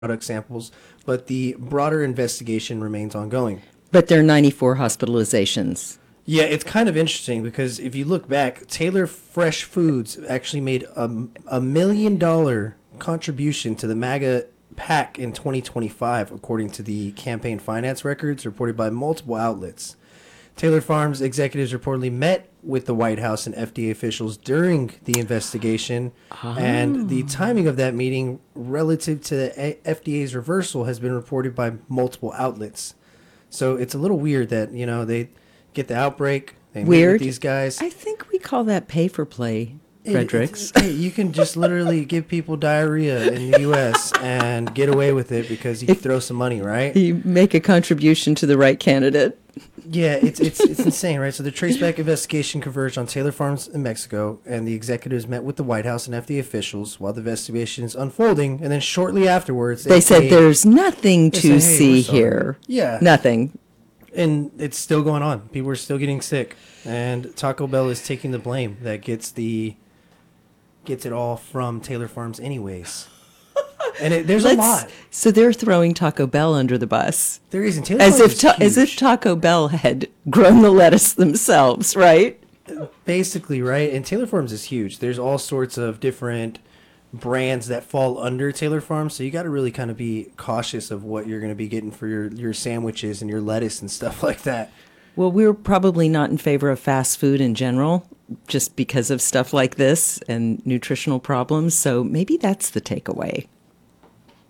product samples, but the broader investigation remains ongoing. But there are 94 hospitalizations. Yeah, it's kind of interesting because if you look back, Taylor Fresh Foods actually made a $1 million contribution to the MAGA PAC in 2025, according to the campaign finance records reported by multiple outlets. Taylor Farms executives reportedly met with the White House and FDA officials during the investigation, and the timing of that meeting relative to the FDA's reversal has been reported by multiple outlets. So it's a little weird that, they get the outbreak, they meet with these guys. I think we call that pay for play, Fredericks. Hey, you can just literally give people diarrhea in the U.S. and get away with it because you throw some money, right? You make a contribution to the right candidate. Yeah, it's insane, right? So the traceback investigation converged on Taylor Farms in Mexico, and the executives met with the White House and FDA officials while the investigation is unfolding. And then shortly afterwards, they said there's nothing to see here. Yeah, nothing. And it's still going on. People are still getting sick, and Taco Bell is taking the blame. That gets it all from Taylor Farms, anyways. And there's a lot. So they're throwing Taco Bell under the bus. There isn't. Taylor Farms is huge. As if Taco Bell had grown the lettuce themselves, right? Basically, right? And Taylor Farms is huge. There's all sorts of different brands that fall under Taylor Farms, so you got to really kind of be cautious of what you're going to be getting for your sandwiches and your lettuce and stuff like that. Well, we're probably not in favor of fast food in general, just because of stuff like this and nutritional problems. So maybe that's the takeaway.